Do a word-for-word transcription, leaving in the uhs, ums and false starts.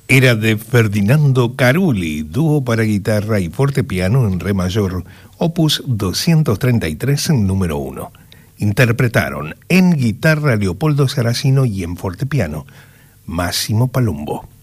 Era de Ferdinando Carulli, dúo para guitarra y fortepiano en re mayor, opus doscientos treinta y tres en número uno. Interpretaron en guitarra Leopoldo Saracino y en fortepiano Máximo Palumbo.